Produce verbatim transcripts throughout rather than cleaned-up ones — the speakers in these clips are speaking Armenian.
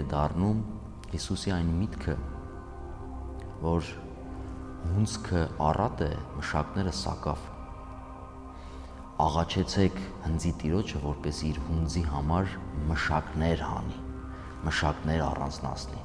դառնում Հիսուսի այն միտքը, որ հունձքը առատ է, մշակները սակավ։ Աղաչեցեք հնձի տիրոջը, որպեսզի իր հունձի համար մշակներ հանի, մշակներ առանձնացնի։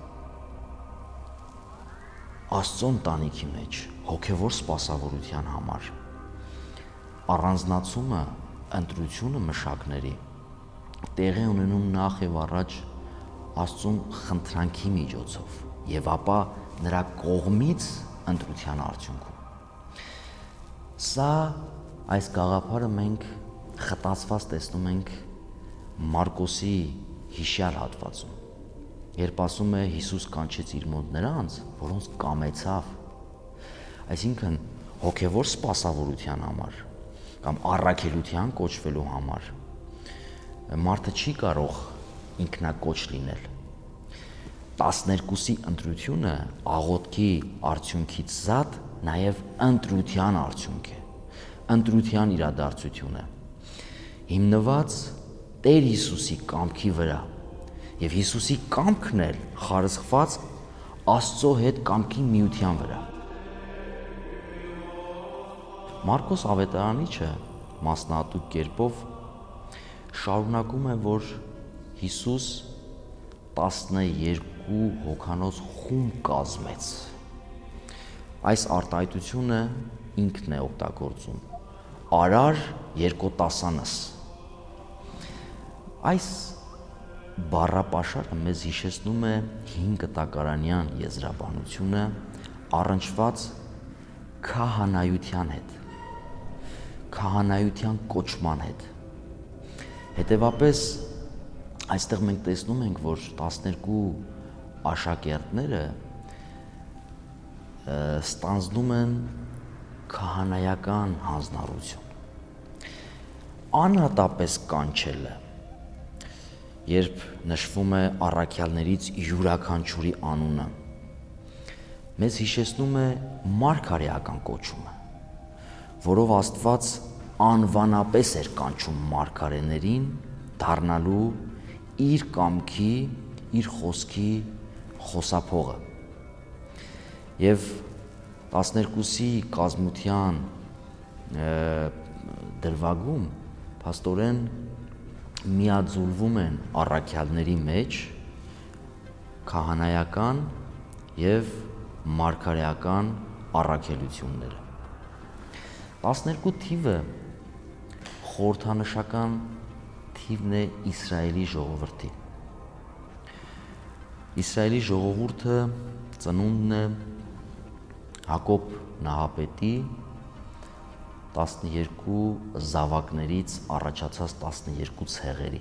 Աստծո ընտանիքի մեջ հոգևոր սպասավորության համար առանձնացումը, ընտրությունը մշակների տեղի ունենում նախ եւ առաջ Աստծուն խնդրանքի միջոցով եւ ապա նրա կողմից ընտրության արդյունքում։ Սա այս գաղափարը մենք խտացված տեսնում ենք Մարկոսի հիշյալ հատվածում, երբ ասում է Հիսուս կանչեց իր մոտ նրանց, որոնց կամեցավ, այսինքն հոգևոր սպասավորության համար կամ առաքելության կոչվելու համար մարդը չի կարող ինքնակոչ լինել։ տասներկուսի ընտրությունը աղոթքի արդյունքից զատ նաև ընտրության արդյունք է, ընտրության իրադարձություն է, հիմնված Տեր Հիսուսի կամքի վրա, եւ Հիսուսի կամքն էլ խարսխված Աստծո հետ կամքի միության վրա։ Մարկոս ավետարանիչը մասնահատուկ կերպով շարունակում է, որ Հիսուս տասներկու հոգանոց խումբ կազմեց։ Այս արտահայտությունը ինքն է օգտագործում։ Արար երկոտասանս։ Այս բառապաշարը մեզ հիշեցնում է հին կտակարանյան եզրաբանությունը առնչված քահանայության հետ, քահանայության կոչման հետ։ Հետևապես այստեղ մենք տեսնում ենք, որ տասներկու աշակերտները ստանձնում են քահանայական հանձնառություն։ Անհատապես կանչելը, երբ նշվում է առաքյալներից յուրաքանչյուրի անունը, մեզ հիշեցնում է մարգարեական կոչումը, որով Աստված անվանապես էր կանչում մարգարեներին դառնալու իր կամքի, իր խոսքի խոսափողը։ Եվ տասներկուսի կազմության դրվագում փաստորեն միաձուլվում են առաքյալների մեջ քահանայական եւ մարգարեական առաքելությունները։ տասներկու թիվը խորհրդանշական թիվն է Իսրայելի ժողովրդի։ Իսրայելի ժողովուրդը ծնունդն է Հակոբ նահապետի տասներկու զավակներից առաջացած տասներկու ցեղերի։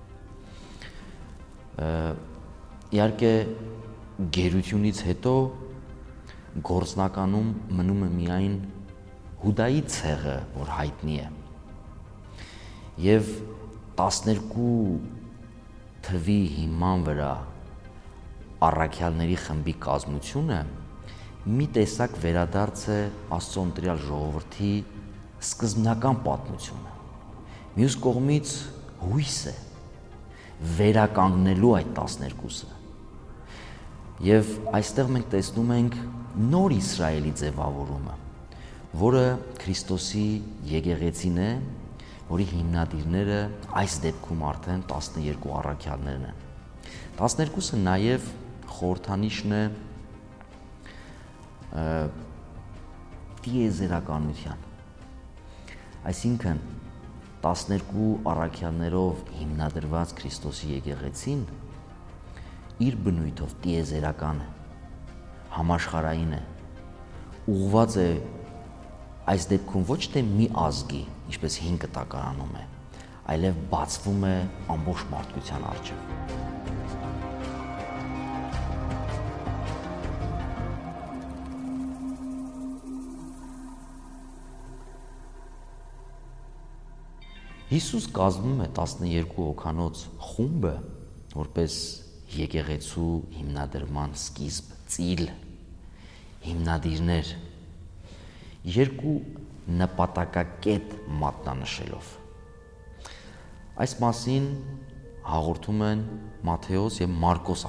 Իհարկե գերությունից հետո գործնականում մնում է միայն Հուդայի ցեղը, որ հայտնի է։ Եվ տասներկու թվի հիման վրա առաքյալների խմբի կազմությունը մի տեսակ վերադարձ է Աստծո ընտրյալ ժողովրդի սկզբնական պատմությունը։ Մյուս կողմից հույս է վերականգնելու այդ տասներկուսը։ Եվ այստեղ մենք տեսնում ենք նոր Իսրայելի ձևավորումը, որը Քրիստոսի եկեղեցին է, որի հիմնադիրները այս դեպքում արդեն տասներկու առաքյալներն են։ տասներկուսը նաև խորհրդանիշն է տիեզերականության, այսինքն տասներկու առաքյալներով հիմնադրված Քրիստոսի եկեղեցին իր բնույթով տիեզերական է, համաշխարհային է, ուղղված է այս դեպքում ոչ թե մի ազգի, ինչպես հին կտակարանում է, այլև բացվում է ամբողջ մարդկության առջև։ Հիսուս կազմում է տասներկու հոգանոց խումբը որպես եկեղեցու հիմնադրման սկիզբ, ծիլ, հիմնադիրներ, երկու նպատակակետ մատնանշելով։ Այս մասին հաղորդում են Մատթեոս եւ Մարկոս